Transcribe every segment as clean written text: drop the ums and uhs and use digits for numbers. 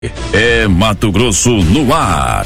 É Mato Grosso no ar.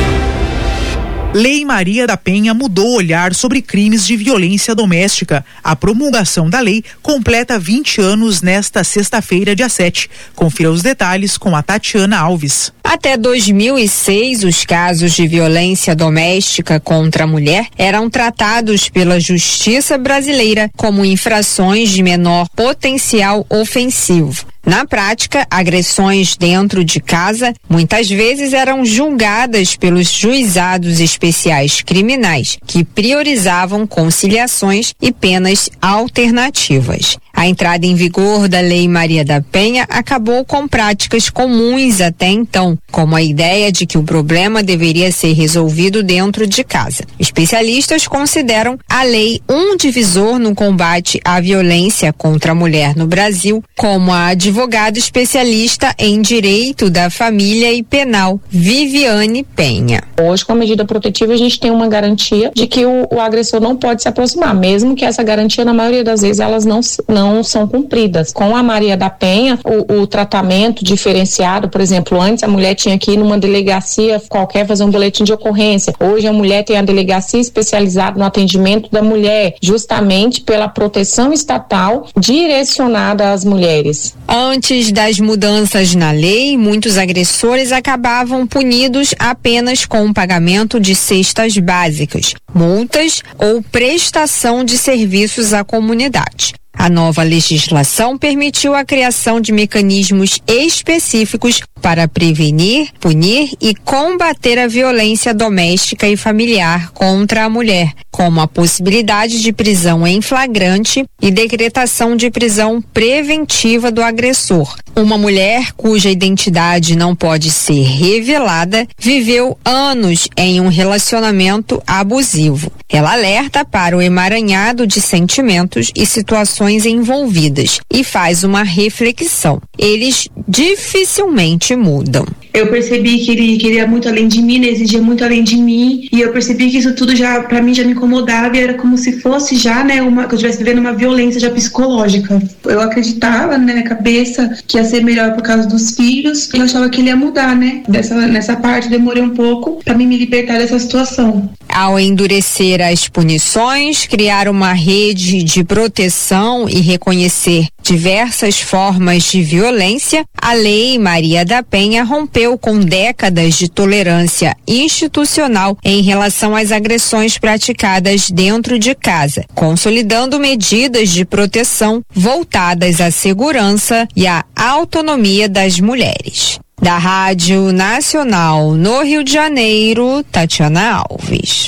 Lei Maria da Penha mudou o olhar sobre crimes de violência doméstica. A promulgação da lei completa 20 anos nesta sexta-feira, dia 7. Confira os detalhes com a Tatiana Alves. Até 2006, os casos de violência doméstica contra a mulher eram tratados pela Justiça brasileira como infrações de menor potencial ofensivo. Na prática, agressões dentro de casa muitas vezes eram julgadas pelos juizados especiais criminais, que priorizavam conciliações e penas alternativas. A entrada em vigor da Lei Maria da Penha acabou com práticas comuns até então, como a ideia de que o problema deveria ser resolvido dentro de casa. Especialistas consideram a lei um divisor no combate à violência contra a mulher no Brasil, como a advogada especialista em direito da família e penal, Viviane Penha. Hoje, com a medida protetiva, a gente tem uma garantia de que o agressor não pode se aproximar, mesmo que essa garantia, na maioria das vezes, elas não são cumpridas. Com a Maria da Penha, o tratamento diferenciado, por exemplo, antes a mulher tinha que ir numa delegacia qualquer fazer um boletim de ocorrência. Hoje a mulher tem a delegacia especializada no atendimento da mulher, justamente pela proteção estatal direcionada às mulheres. Antes das mudanças na lei, muitos agressores acabavam punidos apenas com o pagamento de cestas básicas, multas ou prestação de serviços à comunidade. A nova legislação permitiu a criação de mecanismos específicos para prevenir, punir e combater a violência doméstica e familiar contra a mulher, como a possibilidade de prisão em flagrante e decretação de prisão preventiva do agressor. Uma mulher cuja identidade não pode ser revelada viveu anos em um relacionamento abusivo. Ela alerta para o emaranhado de sentimentos e situações envolvidas e faz uma reflexão. Eles dificilmente mudam. Eu percebi que ele queria muito além de mim, ele exigia muito além de mim, e eu percebi que isso tudo já, pra mim, já me incomodava, e era como se fosse já, né, que eu estivesse vivendo uma violência já psicológica. Eu acreditava, né, na cabeça que ia ser melhor por causa dos filhos, e eu achava que ele ia mudar, né, nessa parte demorei um pouco pra mim me libertar dessa situação. Ao endurecer as punições, criar uma rede de proteção e reconhecer diversas formas de violência, a Lei Maria da Penha rompeu com décadas de tolerância institucional em relação às agressões praticadas dentro de casa, consolidando medidas de proteção voltadas à segurança e à autonomia das mulheres. Da Rádio Nacional no Rio de Janeiro, Tatiana Alves.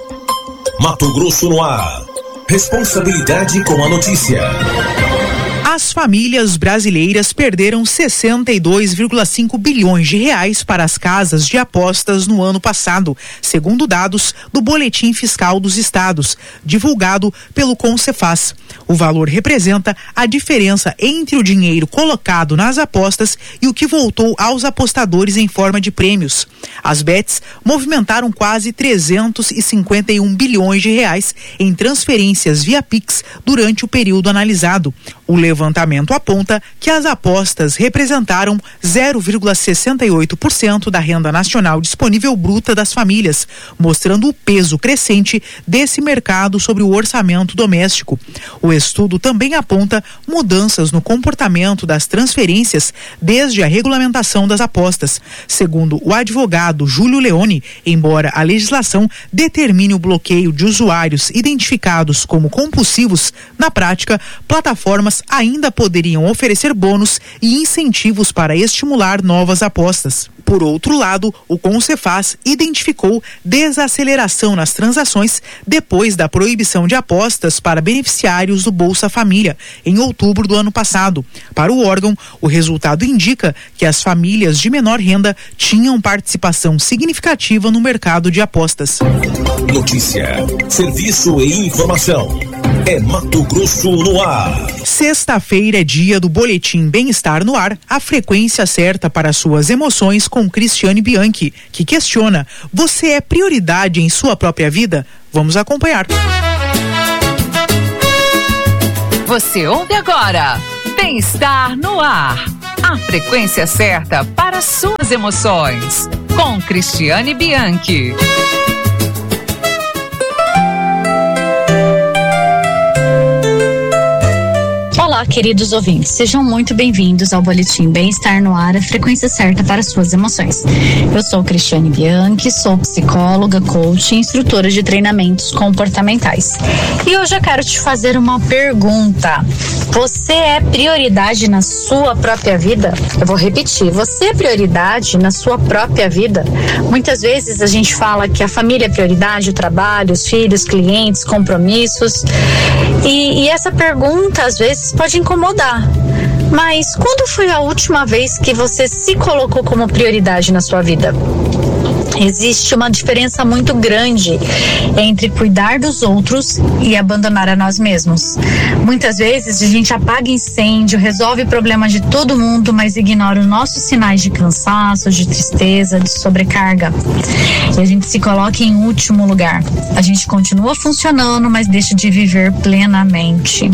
Mato Grosso no ar. Responsabilidade com a notícia. As famílias brasileiras perderam 62,5 bilhões de reais para as casas de apostas no ano passado, segundo dados do Boletim Fiscal dos Estados, divulgado pelo Concefaz. O valor representa a diferença entre o dinheiro colocado nas apostas e o que voltou aos apostadores em forma de prêmios. As bets movimentaram quase 351 bilhões de reais em transferências via Pix durante o período analisado. O levantamento aponta que as apostas representaram 0,68% da renda nacional disponível bruta das famílias, mostrando o peso crescente desse mercado sobre o orçamento doméstico. O estudo também aponta mudanças no comportamento das transferências desde a regulamentação das apostas. Segundo o advogado Júlio Leone, embora a legislação determine o bloqueio de usuários identificados como compulsivos, na prática, plataformas ainda poderiam oferecer bônus e incentivos para estimular novas apostas. Por outro lado, o Concefaz identificou desaceleração nas transações depois da proibição de apostas para beneficiários do Bolsa Família, em outubro do ano passado. Para o órgão, o resultado indica que as famílias de menor renda tinham participação significativa no mercado de apostas. Notícia, serviço e informação. É Mato Grosso no ar. Sexta-feira é dia do Boletim Bem-Estar no Ar, a frequência certa para suas emoções, com Cristiane Bianchi, que questiona: você é prioridade em sua própria vida? Vamos acompanhar. Você ouve agora Bem-Estar no Ar. A frequência certa para suas emoções. Com Cristiane Bianchi. Olá, queridos ouvintes, sejam muito bem-vindos ao Boletim Bem-Estar no Ar, a frequência certa para suas emoções. Eu sou Cristiane Bianchi, sou psicóloga, coach e instrutora de treinamentos comportamentais. E hoje eu quero te fazer uma pergunta. Você é prioridade na sua própria vida? Eu vou repetir, você é prioridade na sua própria vida? Muitas vezes a gente fala que a família é prioridade, o trabalho, os filhos, clientes, compromissos. E essa pergunta, às vezes, pode incomodar. Mas quando foi a última vez que você se colocou como prioridade na sua vida? Existe uma diferença muito grande entre cuidar dos outros e abandonar a nós mesmos. Muitas vezes a gente apaga incêndio, resolve problema de todo mundo, mas ignora os nossos sinais de cansaço, de tristeza, de sobrecarga. E a gente se coloca em último lugar. A gente continua funcionando, mas deixa de viver plenamente.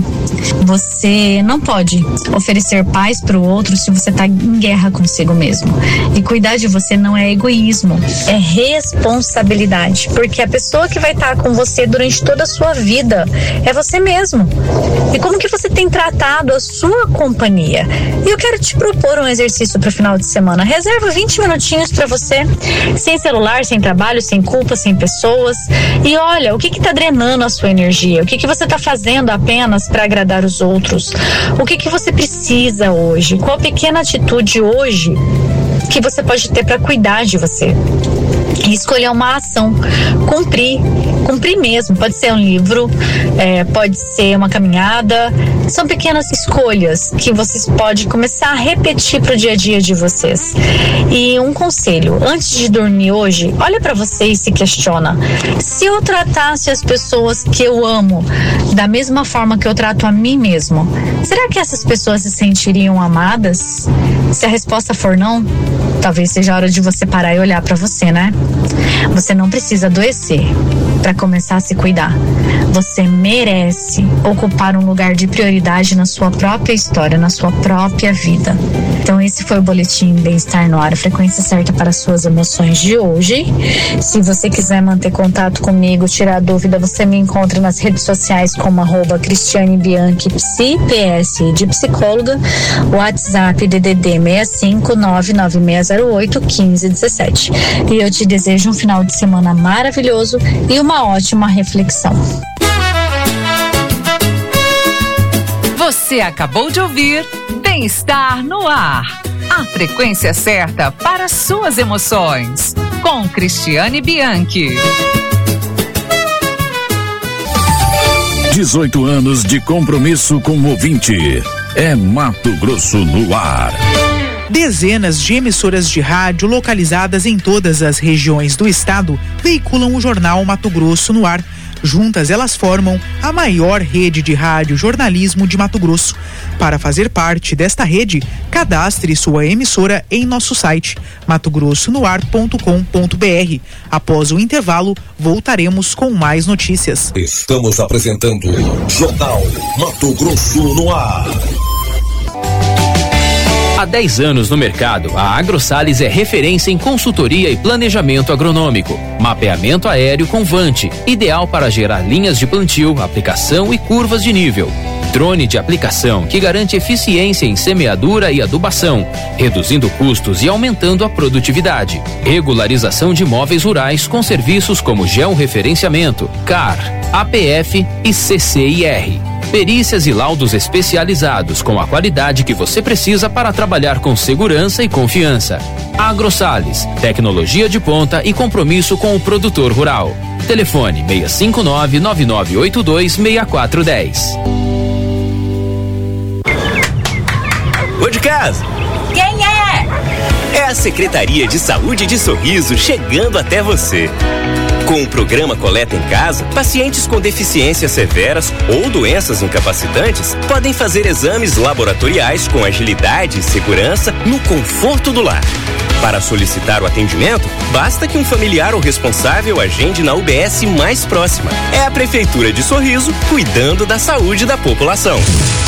Você não pode oferecer paz para o outro se você está em guerra consigo mesmo. E cuidar de você não é egoísmo, é responsabilidade, porque a pessoa que vai estar com você durante toda a sua vida é você mesmo. E como que você tem tratado a sua companhia? E eu quero te propor um exercício para o final de semana. Reserva 20 minutinhos para você, sem celular, sem trabalho, sem culpa, sem pessoas, e olha o que está drenando a sua energia, o que você está fazendo apenas para agradar os outros, o que você precisa hoje, qual pequena atitude hoje que você pode ter para cuidar de você. E escolher uma ação, cumprir mesmo, pode ser um livro, pode ser uma caminhada, são pequenas escolhas que vocês podem começar a repetir para o dia a dia de vocês. E um conselho, antes de dormir hoje, olha para você e se questiona, se eu tratasse as pessoas que eu amo da mesma forma que eu trato a mim mesmo, será que essas pessoas se sentiriam amadas? Se a resposta for não, talvez seja a hora de você parar e olhar para você, né? Você não precisa adoecer para começar a se cuidar. Você merece ocupar um lugar de prioridade na sua própria história, na sua própria vida. Então esse foi o Boletim Bem-Estar no Ar, a frequência certa para suas emoções de hoje. Se você quiser manter contato comigo, tirar dúvida, você me encontra nas redes sociais como @Cristiane Bianchi Psi, PS de psicóloga, WhatsApp DDD 65 99608 1517. E eu te desejo um final de semana maravilhoso e uma ótima reflexão. Você acabou de ouvir Bem-Estar no Ar. A frequência certa para suas emoções. Com Cristiane Bianchi. 18 anos de compromisso com o ouvinte. É Mato Grosso no Ar. Dezenas de emissoras de rádio localizadas em todas as regiões do estado veiculam o jornal Mato Grosso no Ar. Juntas, elas formam a maior rede de rádio jornalismo de Mato Grosso. Para fazer parte desta rede, cadastre sua emissora em nosso site matogrossonoar.com.br. Após o intervalo, voltaremos com mais notícias. Estamos apresentando Jornal Mato Grosso no Ar. Há 10 anos no mercado, a AgroSales é referência em consultoria e planejamento agronômico. Mapeamento aéreo com Vante, ideal para gerar linhas de plantio, aplicação e curvas de nível. Drone de aplicação que garante eficiência em semeadura e adubação, reduzindo custos e aumentando a produtividade. Regularização de imóveis rurais com serviços como georreferenciamento, CAR, APF e CCIR. Perícias e laudos especializados com a qualidade que você precisa para trabalhar com segurança e confiança. AgroSales, tecnologia de ponta e compromisso com o produtor rural. Telefone 659-9982-6410. Ô de casa! Quem é? É a Secretaria de Saúde de Sorriso chegando até você. Com o programa Coleta em Casa, pacientes com deficiências severas ou doenças incapacitantes podem fazer exames laboratoriais com agilidade e segurança no conforto do lar. Para solicitar o atendimento, basta que um familiar ou responsável agende na UBS mais próxima. É a Prefeitura de Sorriso cuidando da saúde da população.